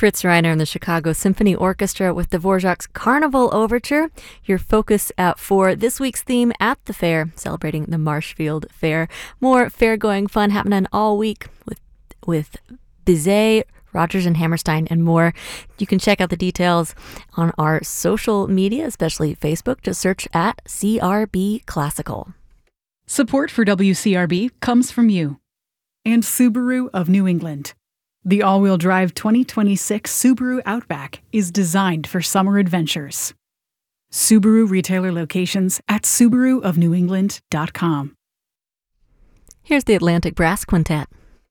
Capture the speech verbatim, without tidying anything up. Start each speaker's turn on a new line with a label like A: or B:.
A: Fritz Reiner and the Chicago Symphony Orchestra with Dvorak's Carnival Overture, your focus at for this week's theme at the fair, celebrating the Marshfield Fair. More fair-going fun happening all week with with Bizet, Rodgers and Hammerstein, and more. You can check out the details on our social media, especially Facebook. Just search at C R B Classical.
B: Support for W C R B comes from you and Subaru of New England. The all-wheel drive twenty twenty-six Subaru Outback is designed for summer adventures. Subaru retailer locations at subaru of new england dot com.
A: Here's the Atlantic Brass Quintet.